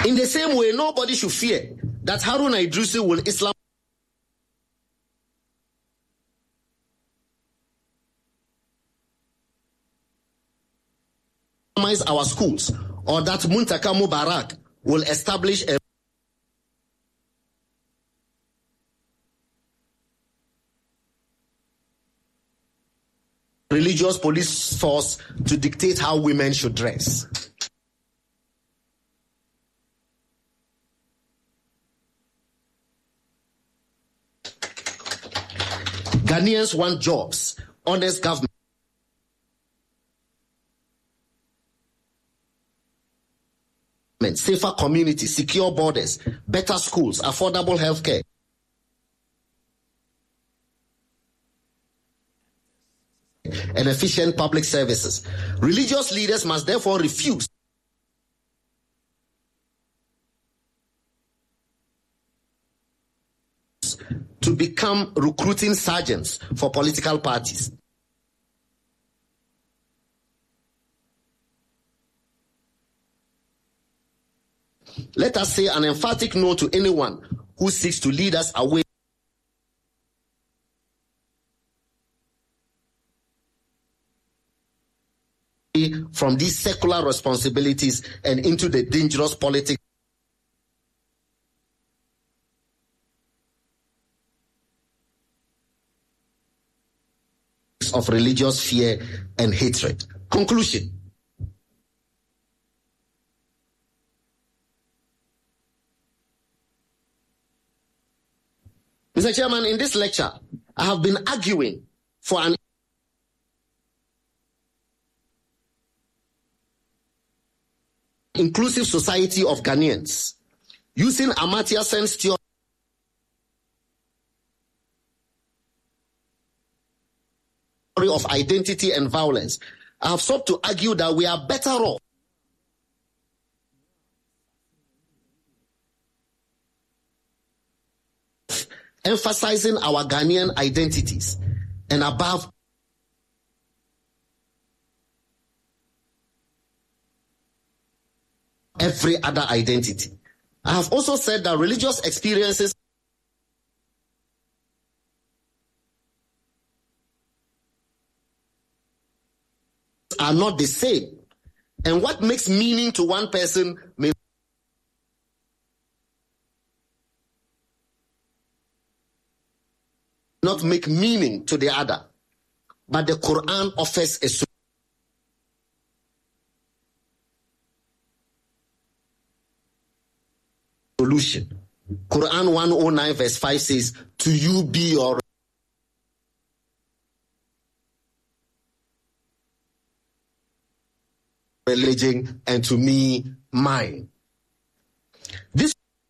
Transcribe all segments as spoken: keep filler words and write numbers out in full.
In the same way, nobody should fear that Haruna Idrisu will Islam our schools, or that Muntaka Mubarak will establish a religious police force to dictate how women should dress. Ghanaians want jobs, honest government, safer communities, secure borders, better schools, affordable healthcare, and efficient public services. Religious leaders must therefore refuse to become recruiting sergeants for political parties. Let us say an emphatic no to anyone who seeks to lead us away from these secular responsibilities and into the dangerous politics of religious fear and hatred. Conclusion. Mister Chairman, in this lecture, I have been arguing for an inclusive society of Ghanaians, using Amartya Sen's theory of identity and violence. I have sought to argue that we are better off emphasizing our Ghanaian identities and above every other identity. I have also said that religious experiences are not the same, and what makes meaning to one person may not make meaning to the other. But the Quran offers a solution. Quran one oh nine verse five says, to you be your religion and to me mine. This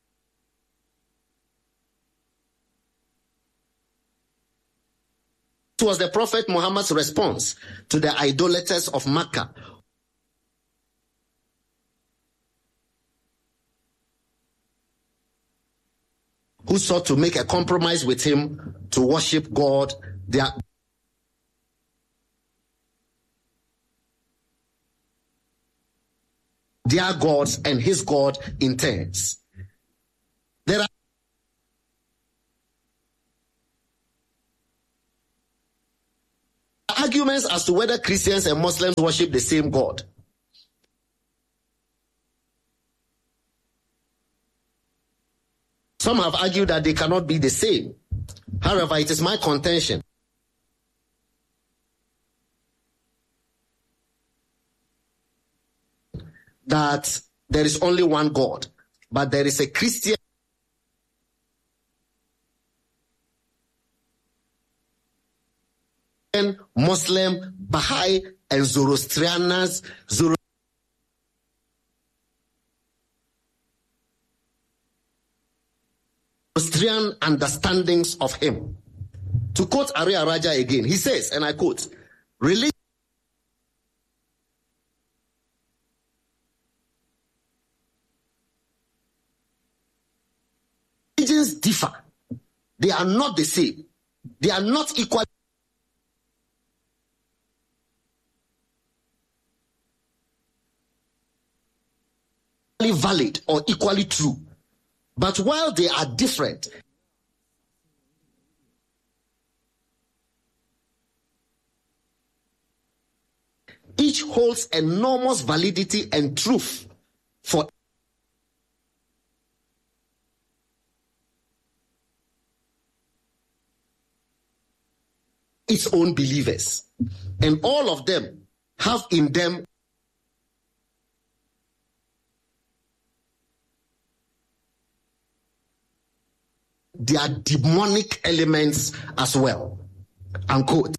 was the Prophet Muhammad's response to the idolaters of Makkah, who sought to make a compromise with him to worship God, their their gods and his God intends. There are arguments as to whether Christians and Muslims worship the same God. Some have argued that they cannot be the same. However, it is my contention that there is only one God, but there is a Christian Muslim, Baha'i, and Zoroastrians, Zoroastrian understandings of him. To quote Arya Raja again, he says, and I quote, religion religions differ. They are not the same. They are not equal. valid or equally true. But while they are different, each holds enormous validity and truth for its own believers. And all of them have in them their demonic elements as well. Unquote.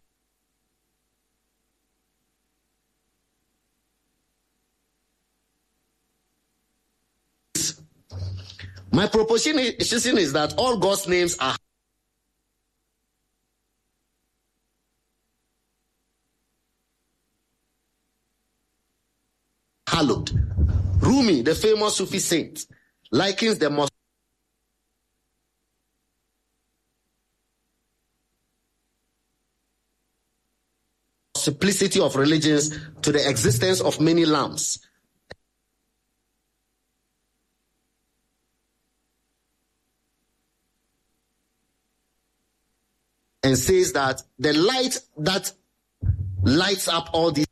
My proposition is that all God's names are hallowed. Rumi, the famous Sufi saint, likens the most simplicity of religions to the existence of many lamps. And says that the light that lights up all these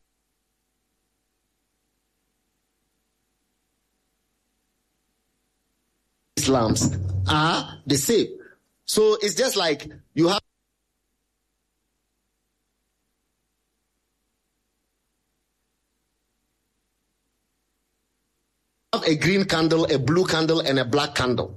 lamps are the same. So it's just like you have a green candle, a blue candle, and a black candle.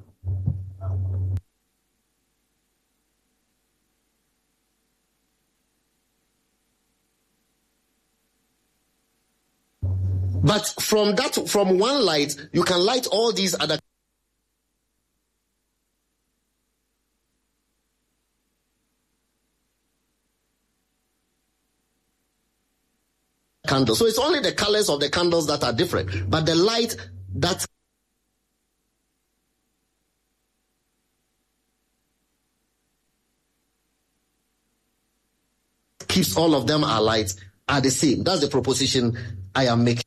But from that, from one light, you can light all these other candles. So it's only the colors of the candles that are different, but the light that keeps all of them alight are the same. That's the proposition I am making.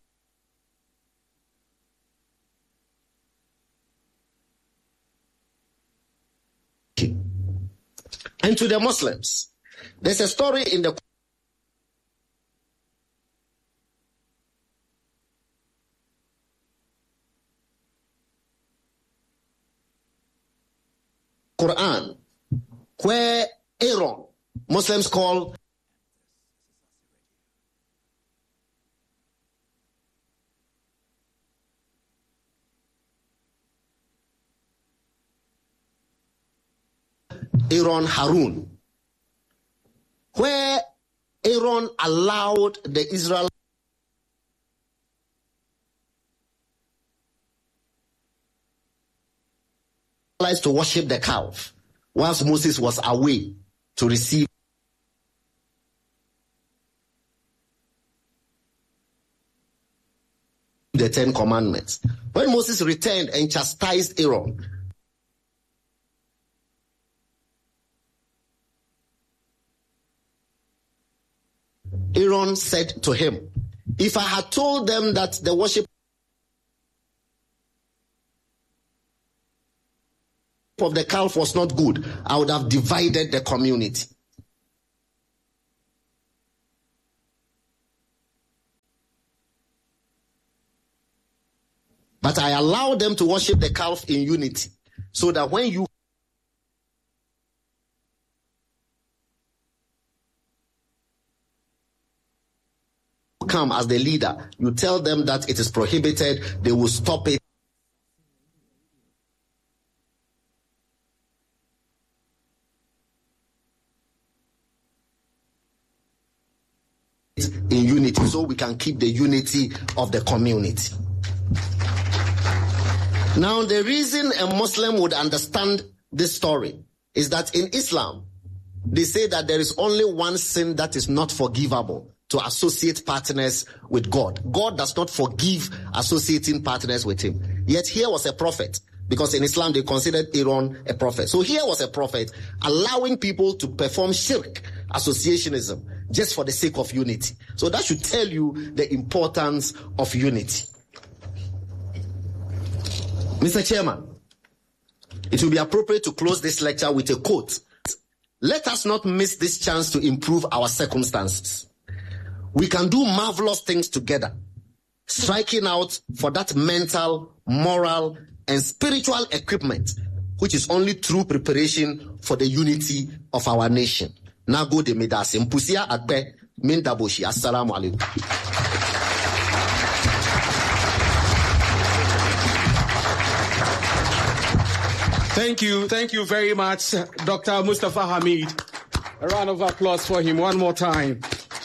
And to the Muslims, there's a story in the Quran where Aaron, Muslims call Aaron Harun, where Aaron allowed the Israelites to worship the calf, whilst Moses was away to receive the Ten Commandments. When Moses returned and chastised Aaron, Aaron said to him, if I had told them that the worship of the calf was not good, I would have divided the community. But I allowed them to worship the calf in unity, so that when you come as the leader, you tell them that it is prohibited, they will stop it. In unity, so we can keep the unity of the community. Now, the reason a Muslim would understand this story is that in Islam, they say that there is only one sin that is not forgivable: to associate partners with God. God does not forgive associating partners with him. Yet here was a prophet, because in Islam they considered Aaron a prophet. So here was a prophet allowing people to perform shirk, associationism, just for the sake of unity. So that should tell you the importance of unity. Mister Chairman, it will be appropriate to close this lecture with a quote. Let us not miss this chance to improve our circumstances. We can do marvelous things together, striking out for that mental, moral, and spiritual equipment, which is only true preparation for the unity of our nation. Nago de Medas, Mpusia Agbe, Mindaboshi. Assalamu alaikum. Thank you. Thank you very much, Doctor Mustafa Hamid. A round of applause for him one more time.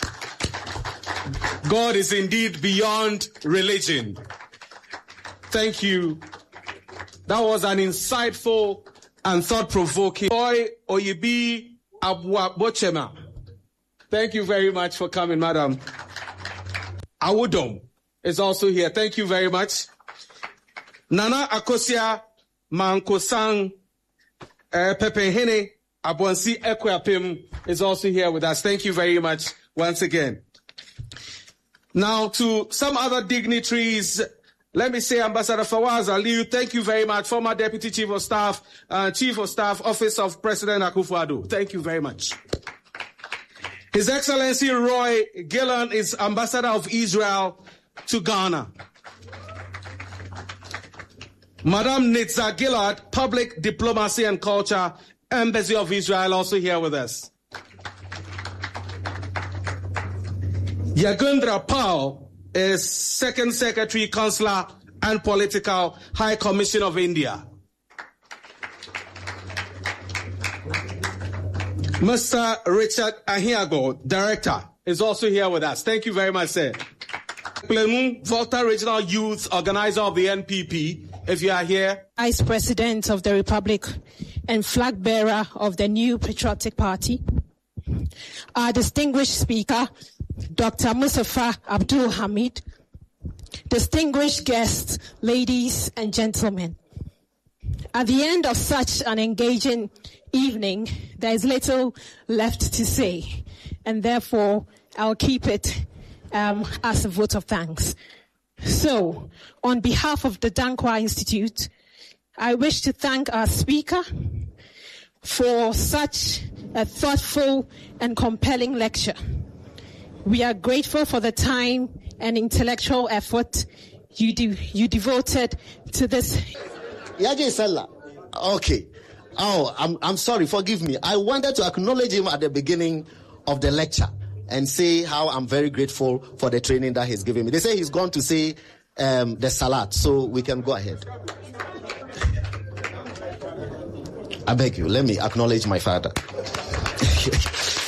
God is indeed beyond religion. Thank you. That was an insightful and thought-provoking. Boy Oyebi Abua Bochema. Thank you very much for coming, madam. Awudom is also here. Thank you very much. Nana Akosia Mankosang uh, Pepehene Abonsi Ekweapim is also here with us. Thank you very much once again. Now to some other dignitaries, let me say Ambassador Fawaz Aliyu, thank you very much. Former Deputy Chief of Staff, uh, Chief of Staff, Office of President Akufo-Addo. Thank you very much. His Excellency Roy Gillan is Ambassador of Israel to Ghana. Madam Nitza Gillard, Public Diplomacy and Culture, Embassy of Israel, also here with us. Yagundra Pal is Second Secretary, Consular and Political High Commission of India. Mister Richard Ahiago, Director, is also here with us. Thank you very much, sir. Plemu, Volta Regional Youth Organizer of the N P P, if you are here. Vice President of the Republic and flag bearer of the new Patriotic Party. Our distinguished speaker, Doctor Mustafa Abdul Hamid. Distinguished guests, ladies and gentlemen. At the end of such an engaging evening, there is little left to say, and therefore I'll keep it um, as a vote of thanks. So, on behalf of the Dankwa Institute, I wish to thank our speaker for such a thoughtful and compelling lecture. We are grateful for the time and intellectual effort you do, you devoted to this. Yaje Salah. Okay. Oh, I'm I'm sorry. Forgive me. I wanted to acknowledge him at the beginning of the lecture and say how I'm very grateful for the training that he's given me. They say he's gone to say um, the salat, so we can go ahead. I beg you, let me acknowledge my father.